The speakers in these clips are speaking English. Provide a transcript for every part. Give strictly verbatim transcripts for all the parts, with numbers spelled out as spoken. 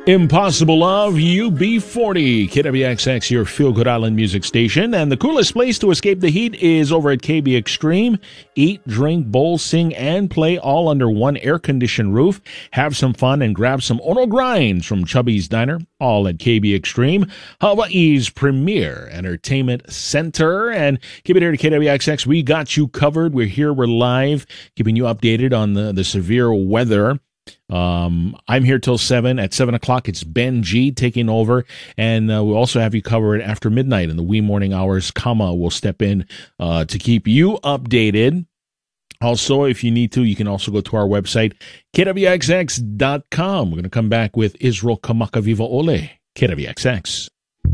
Impossible Love, U B forty, K W X X, your feel-good island music station. And the coolest place to escape the heat is over at K B Extreme. Eat, drink, bowl, sing, and play all under one air-conditioned roof. Have some fun and grab some Ono Grinds from Chubby's Diner, all at K B Extreme, Hawaii's premier entertainment center. And keep it here to K W X X. We got you covered. We're here. We're live, keeping you updated on the, the severe weather. Um, I'm here till seven. At seven o'clock, it's Ben G taking over, and uh, we'll also have you covered after midnight in the wee morning hours. Kama will step in uh, to keep you updated. Also, if you need to, you can also go to our website, K W X X dot com. We're going to come back with Israel Kamakaviva Ole, K W X X.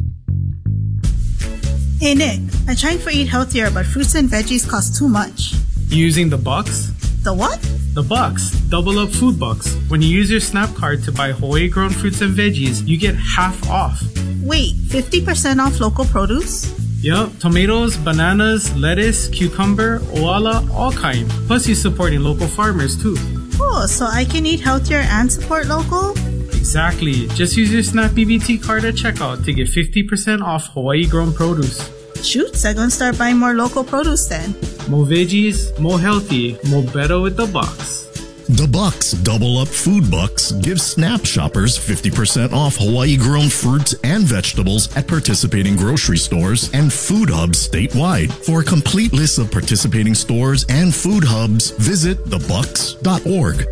Hey Nick, I'm trying to eat healthier, but fruits and veggies cost too much. Using the bucks? The what? The bucks. Double up food bucks. When you use your Snap card to buy Hawaii grown fruits and veggies, you get half off. Wait, fifty percent off local produce? Yup, tomatoes, bananas, lettuce, cucumber, oala, all kind. Plus you're supporting local farmers too. Oh, so I can eat healthier and support local? Exactly. Just use your Snap B B T card at checkout to get fifty percent off Hawaii grown produce. Shoots, I'm gonna start buying more local produce then. More veggies, more healthy, more better with the bucks. The Bucks Double Up Food Bucks gives Snap shoppers fifty percent off Hawaii-grown fruits and vegetables at participating grocery stores and food hubs statewide. For a complete list of participating stores and food hubs, visit the bucks dot org.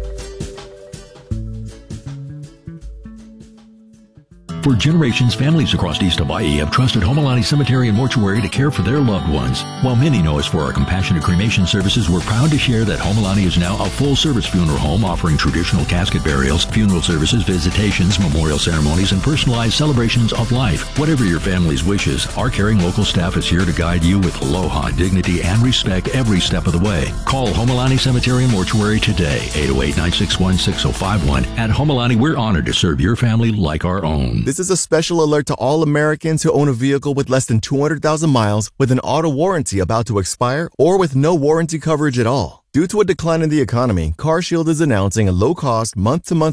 For generations, families across East Hawaii have trusted Homalani Cemetery and Mortuary to care for their loved ones. While many know us for our compassionate cremation services, we're proud to share that Homalani is now a full-service funeral home offering traditional casket burials, funeral services, visitations, memorial ceremonies, and personalized celebrations of life. Whatever your family's wishes, our caring local staff is here to guide you with aloha, dignity, and respect every step of the way. Call Homalani Cemetery and Mortuary today, eight oh eight, nine six one, six oh five one. At Homalani, we're honored to serve your family like our own. This is a special alert to all Americans who own a vehicle with less than two hundred thousand miles with an auto warranty about to expire or with no warranty coverage at all. Due to a decline in the economy, CarShield is announcing a low-cost, month-to-month